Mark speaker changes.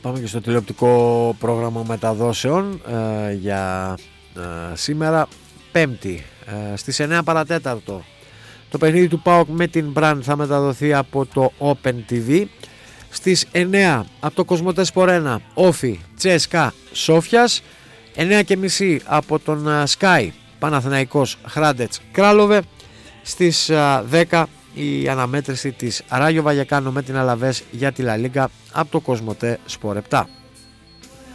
Speaker 1: Πάμε και στο τηλεοπτικό πρόγραμμα μεταδόσεων για σήμερα, Πέμπτη, στις 9 παρατέταρτο. Το παιχνίδι του ΠΑΟΚ με την Μπραν θα μεταδοθεί από το Open TV. Στις 9 από το Κοσμοτέ Σπορ 1, Όφι Τσέσκα Σόφιας. 9.30 από τον Sky, Παναθηναϊκός Χράντετς Κράλοβε. Στις 10 η αναμέτρηση της Ράγιο Βαγεκάνο με την Αλαβές για τη Λα Λίγκα από το Κοσμοτέ Σπορ 7.